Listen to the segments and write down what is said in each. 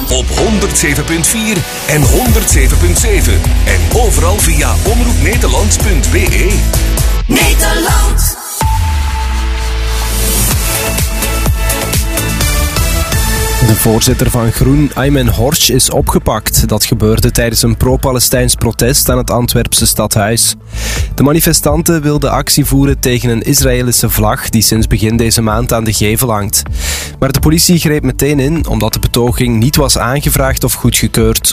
op 107.4 en 107.7. En overal via omroepnederland.be. Nederland. De voorzitter van Groen, Aymen Horsch, is opgepakt. Dat gebeurde tijdens een pro-Palestijns protest aan het Antwerpse stadhuis. De manifestanten wilden actie voeren tegen een Israëlische vlag die sinds begin deze maand aan de gevel hangt. Maar de politie greep meteen in omdat de betoging niet was aangevraagd of goedgekeurd.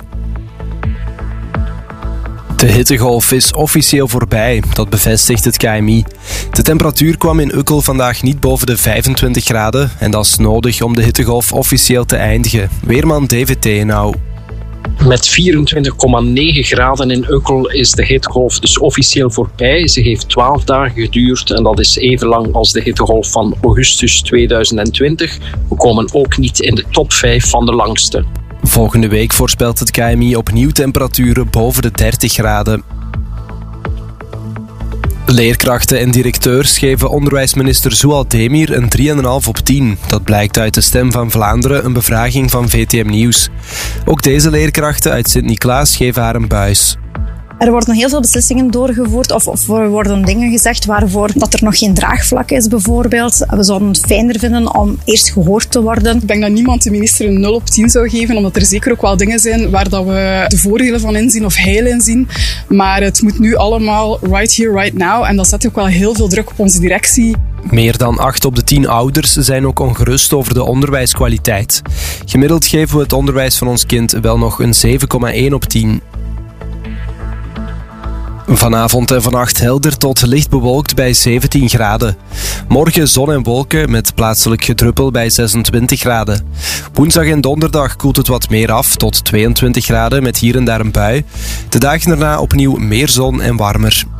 De hittegolf is officieel voorbij, dat bevestigt het KMI. De temperatuur kwam in Ukkel vandaag niet boven de 25 graden en dat is nodig om de hittegolf officieel te eindigen. Weerman David Teenau. Met 24,9 graden in Ukkel is de hittegolf dus officieel voorbij. Ze heeft 12 dagen geduurd en dat is even lang als de hittegolf van augustus 2020. We komen ook niet in de top 5 van de langste. Volgende week voorspelt het KMI opnieuw temperaturen boven de 30 graden. Leerkrachten en directeurs geven onderwijsminister Zoual Demir een 3,5 op 10. Dat blijkt uit de Stem van Vlaanderen, een bevraging van VTM Nieuws. Ook deze leerkrachten uit Sint-Niklaas geven haar een buis. Er worden heel veel beslissingen doorgevoerd of er worden dingen gezegd waarvoor dat er nog geen draagvlak is bijvoorbeeld. We zouden het fijner vinden om eerst gehoord te worden. Ik denk dat niemand de minister een 0 op 10 zou geven, omdat er zeker ook wel dingen zijn waar dat we de voordelen van inzien of heil inzien. Maar het moet nu allemaal right here, right now. En dat zet ook wel heel veel druk op onze directie. Meer dan 8 op de 10 ouders zijn ook ongerust over de onderwijskwaliteit. Gemiddeld geven we het onderwijs van ons kind wel nog een 7,1 op 10. Vanavond en vannacht helder tot licht bewolkt bij 17 graden. Morgen zon en wolken met plaatselijk gedruppel bij 26 graden. Woensdag en donderdag koelt het wat meer af tot 22 graden met hier en daar een bui. De dagen daarna opnieuw meer zon en warmer.